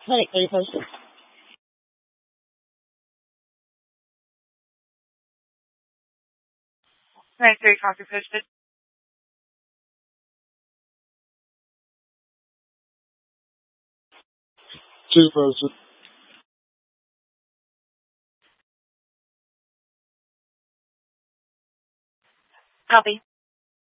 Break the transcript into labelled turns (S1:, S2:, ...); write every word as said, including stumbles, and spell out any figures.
S1: Medic, are you posted?
S2: nine three, copy posted.
S3: Two posted.
S2: Copy.